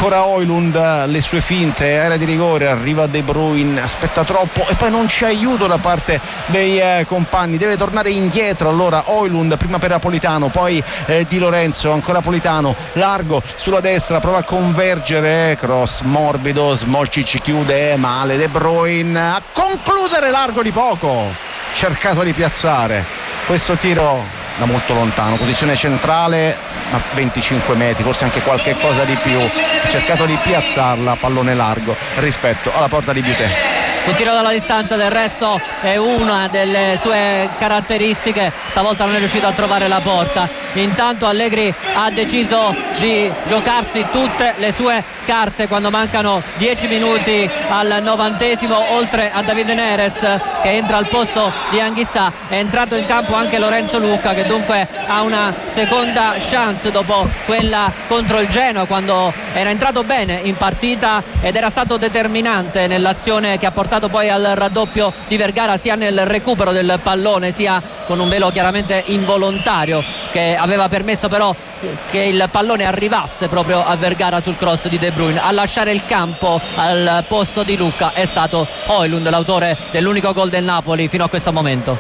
ancora Højlund, le sue finte, area di rigore, arriva De Bruyne, aspetta troppo e poi non c'è aiuto da parte dei compagni, deve tornare indietro. Allora Højlund prima per Politano, poi Di Lorenzo, ancora Politano, largo sulla destra, prova a convergere, cross morbido, Smolcic chiude male, De Bruyne a concludere, largo di poco, cercato di piazzare questo tiro da molto lontano, posizione centrale a 25 metri, forse anche qualche cosa di più, ha cercato di piazzarla, pallone largo rispetto alla porta di Buté. Il tiro dalla distanza del resto è una delle sue caratteristiche, stavolta non è riuscito a trovare la porta. Intanto Allegri ha deciso di giocarsi tutte le sue carte quando mancano 10 minuti al 90°. Oltre a Davide Neres che entra al posto di Anghissà, è entrato in campo anche Lorenzo Lucca, che dunque ha una seconda chance dopo quella contro il Genoa, quando era entrato bene in partita ed era stato determinante nell'azione che ha portato poi al raddoppio di Vergara, sia nel recupero del pallone sia con un velo chiaramente involontario che aveva permesso però che il pallone arrivasse proprio a Vergara sul cross di De Bruyne. A lasciare il campo al posto di Lucca è stato Højlund, l'autore dell'unico gol del Napoli fino a questo momento.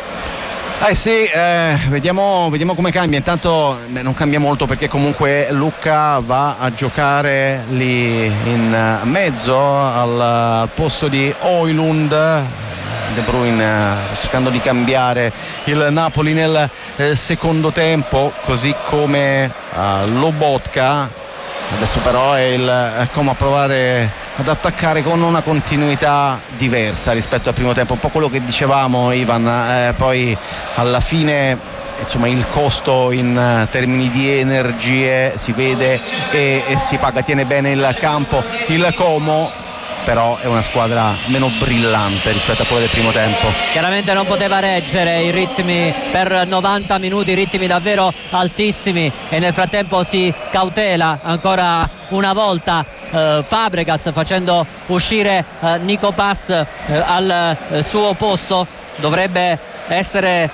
Vediamo come cambia. Intanto non cambia molto, perché comunque Lucca va a giocare lì in mezzo al posto di Højlund. De Bruyne sta cercando di cambiare il Napoli nel secondo tempo, così come Lobotka. Adesso però è il Como a provare ad attaccare con una continuità diversa rispetto al primo tempo, un po' quello che dicevamo, Ivan, poi alla fine insomma il costo in termini di energie si vede e si paga. Tiene bene il campo il Como, però è una squadra meno brillante rispetto a quella del primo tempo. Chiaramente non poteva reggere i ritmi per 90 minuti, ritmi davvero altissimi, e nel frattempo si cautela ancora una volta Fabregas, facendo uscire Nico Pass al suo posto. Dovrebbe essere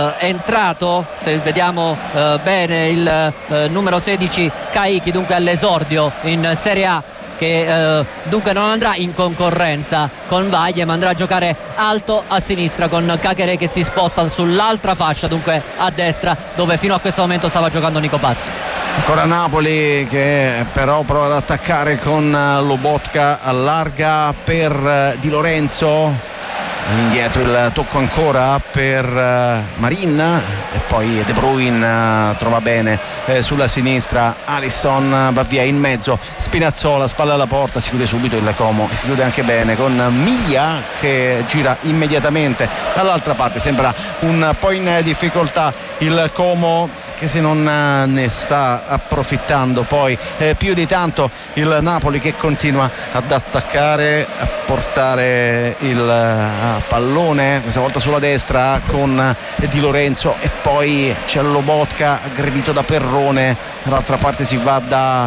entrato, se vediamo bene, il numero 16 Caicchi, dunque all'esordio in Serie A, che dunque non andrà in concorrenza con Vaglie, ma andrà a giocare alto a sinistra con Caqueret che si sposta sull'altra fascia, dunque a destra, dove fino a questo momento stava giocando Nico Paz. Ancora Napoli che però prova ad attaccare con Lobotka, allarga per Di Lorenzo, all'indietro il tocco ancora per Marin, e poi De Bruyne trova bene sulla sinistra, Alisson va via in mezzo, Spinazzola, spalla alla porta, si chiude subito il Como e si chiude anche bene con Miglia che gira immediatamente dall'altra parte. Sembra un po' in difficoltà il Como, che se non ne sta approfittando poi più di tanto il Napoli, che continua ad attaccare, a portare il pallone questa volta sulla destra con Di Lorenzo, e poi c'è Lobotka aggredito da Perrone, dall'altra parte si va da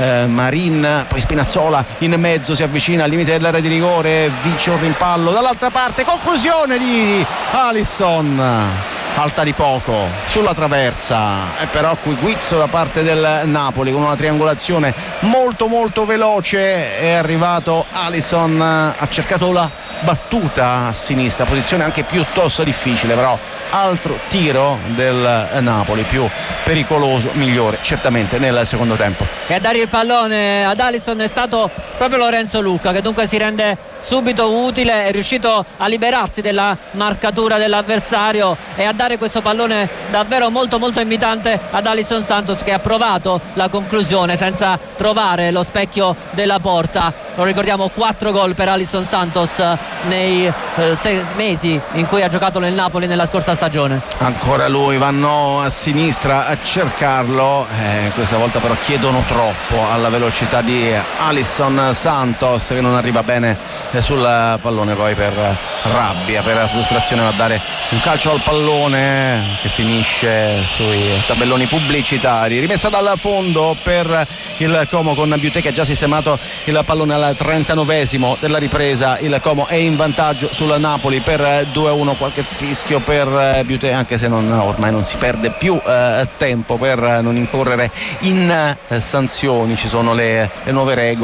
Marin, poi Spinazzola in mezzo, si avvicina al limite dell'area di rigore, vince un rimpallo dall'altra parte, conclusione di Alisson, alta di poco sulla traversa, e però qui guizzo da parte del Napoli con una triangolazione molto molto veloce. È arrivato Alisson, ha cercato la battuta a sinistra, posizione anche piuttosto difficile, però altro tiro del Napoli, più pericoloso, migliore certamente nel secondo tempo. E a dare il pallone ad Alisson è stato proprio Lorenzo Lucca, che dunque si rende subito utile, è riuscito a liberarsi della marcatura dell'avversario e a dare questo pallone davvero molto molto invitante ad Alisson Santos, che ha provato la conclusione senza trovare lo specchio della porta. Lo ricordiamo, 4 gol per Alisson Santos nei 6 mesi in cui ha giocato nel Napoli nella scorsa stagione. Ancora lui, vanno a sinistra a cercarlo, questa volta però chiedono troppo alla velocità di Alisson Santos, che non arriva bene sul pallone, poi per rabbia, per frustrazione va a dare un calcio al pallone che finisce sui tabelloni pubblicitari. Rimessa dal fondo per il Como con Buté, che ha già sistemato il pallone al 39esimo della ripresa. Il Como è in vantaggio sul Napoli per 2-1, qualche fischio per Buté, anche se ormai non si perde più tempo per non incorrere in sanzioni, ci sono le nuove regole.